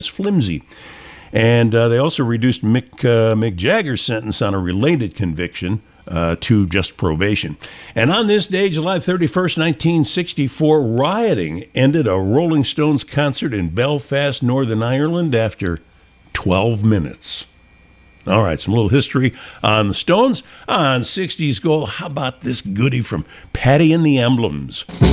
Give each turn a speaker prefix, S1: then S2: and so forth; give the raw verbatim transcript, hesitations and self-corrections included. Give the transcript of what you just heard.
S1: flimsy. And uh, they also reduced Mick, uh, Mick Jagger's sentence on a related conviction uh, to just probation. And on this day, July thirty-first, nineteen sixty-four, rioting ended a Rolling Stones concert in Belfast, Northern Ireland after twelve minutes. All right, some little history on the Stones. On sixties Gold, how about this goodie from Patty and the Emblems?